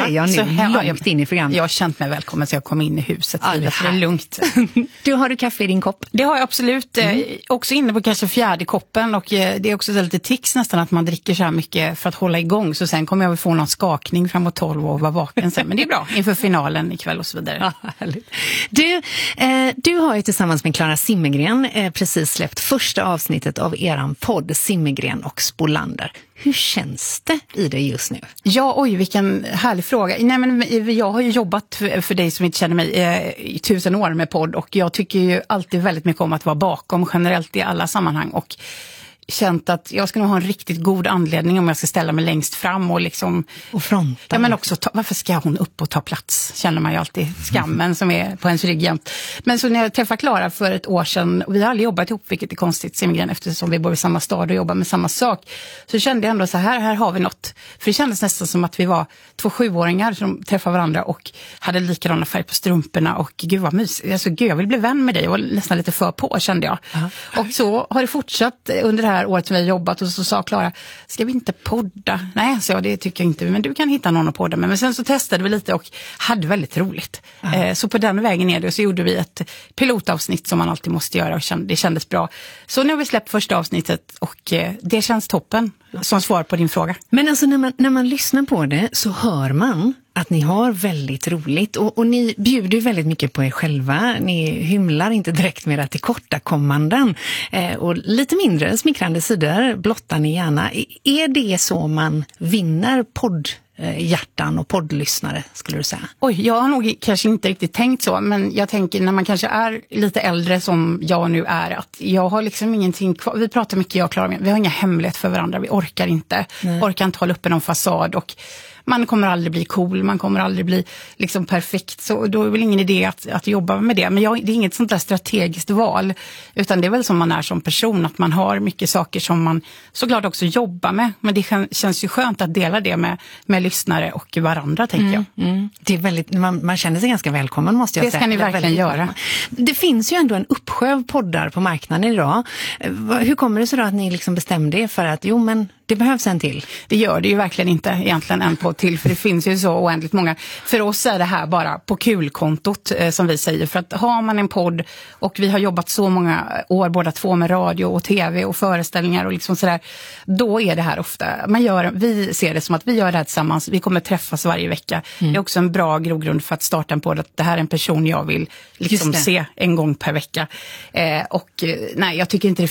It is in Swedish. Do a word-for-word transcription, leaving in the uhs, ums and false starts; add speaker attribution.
Speaker 1: säger jag nu,
Speaker 2: så här,
Speaker 1: långt in i programmet.
Speaker 2: Jag har känt mig välkommen så jag kom in i huset.
Speaker 1: Ja, det,
Speaker 2: det är lugnt.
Speaker 1: Du, har du kaffe i din kopp?
Speaker 2: Det har jag absolut. Mm. Eh, också inne på kanske fjärde koppen. Och eh, det är också lite tics nästan att man dricker så här mycket för att hålla igång. Så sen kommer jag väl få någon skakning framåt tolv och vara vaken sen. Men det är bra inför finalen ikväll och så vidare.
Speaker 1: Ja, härligt. Du, eh, du har ju tillsammans med Clara Zimmergren eh, precis släppt första avsnittet av eran podd Zimmergren och Spolander. Hur känns det i dig just nu?
Speaker 2: Ja, oj, vilken härlig fråga. Nej, men jag har ju jobbat för, för dig som inte känner mig eh, i tusen år med podd. Och jag tycker ju alltid väldigt mycket om att vara bakom generellt i alla sammanhang. Och känt att jag ska nog ha en riktigt god anledning om jag ska ställa mig längst fram och liksom...
Speaker 1: Och fronta.
Speaker 2: Ja, men också, ta, varför ska hon upp och ta plats? Känner man ju alltid skammen som är på ens rygg jämt. Men så när jag träffade Clara för ett år sedan, och vi har aldrig jobbat ihop, vilket är konstigt, Zimmergren, eftersom vi bor i samma stad och jobbar med samma sak, så kände jag ändå så här, här har vi något. För det kändes nästan som att vi var två sjuåringar som träffade varandra och hade likadana färg på strumporna, och gud vad mysigt. Alltså, gud, jag vill bli vän med dig, och nästan lite för på, kände jag. Uh-huh. Och så har det fortsatt under det här året som vi har jobbat, och så sa Clara, ska vi inte podda? Nej, så det tycker jag inte, men du kan hitta någon att podda med. Men sen så testade vi lite och hade väldigt roligt. Uh-huh. Eh, så på den vägen är det, och så gjorde vi ett pilotavsnitt som man alltid måste göra, och känd, det kändes bra. Så nu har vi släppt första avsnittet, och eh, det känns toppen, som svar på din fråga.
Speaker 1: Men alltså när man, när man lyssnar på det så hör man att ni har väldigt roligt, och, och ni bjuder väldigt mycket på er själva. Ni hymlar inte direkt med att tillkortakommanden eh, och lite mindre smickrande sidor blottar ni gärna. Är det så man vinner podd? Hjärtan och poddlyssnare, skulle du säga?
Speaker 2: Oj, jag har nog kanske inte riktigt tänkt så, men jag tänker när man kanske är lite äldre som jag nu är, att jag har liksom ingenting kvar. Vi pratar mycket, jag och Clara, vi har inga hemlighet för varandra, vi orkar inte, Nej. orkar inte hålla uppe någon fasad, och man kommer aldrig bli cool, man kommer aldrig bli liksom perfekt, så då är det väl ingen idé att, att jobba med det. Men jag, det är inget sånt där strategiskt val, utan det är väl som man är som person, att man har mycket saker som man såklart också jobbar med, men det känns ju skönt att dela det med, med lyssnare och varandra, tänker
Speaker 1: mm,
Speaker 2: jag.
Speaker 1: Mm. Det är väldigt, man, man känner sig ganska välkommen, måste jag
Speaker 2: det
Speaker 1: säga.
Speaker 2: Det ska ni verkligen göra.
Speaker 1: Välkommen. Det finns ju ändå en uppsjö av poddar på marknaden idag. Hur kommer det sig då att ni liksom bestämde er för att, jo men det behövs en till?
Speaker 2: Det gör det ju verkligen inte egentligen en podd till, för det finns ju så oändligt många. För oss är det här bara på kulkontot, eh, som vi säger, för att har man en podd, och vi har jobbat så många år båda två med radio och tv och föreställningar och liksom sådär, då är det här ofta, man gör, vi ser det som att vi gör det här tillsammans, vi kommer träffas varje vecka. Mm. Det är också en bra grogrund för att starta en podd, att det här är en person jag vill liksom se en gång per vecka. Eh, och nej, jag tycker inte det